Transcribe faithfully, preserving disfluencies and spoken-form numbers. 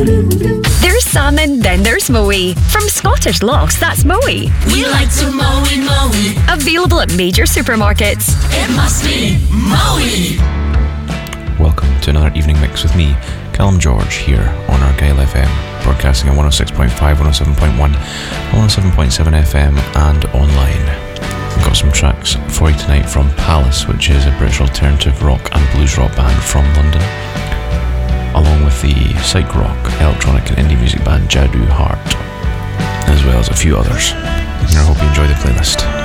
There's salmon, then there's moe. From Scottish Lochs, that's moe. We like to moe moe. Available at major supermarkets. It must be moe. Welcome to another evening mix with me, Callum George, here on Argyle F M, broadcasting on one oh six point five, one oh seven point one, one oh seven point seven F M and online. We've got some tracks for you tonight from Palace, which is a British alternative rock and blues rock band from London, along with the psych rock, electronic and indie music band Jadoo Heart, as well as a few others. I hope you enjoy the playlist.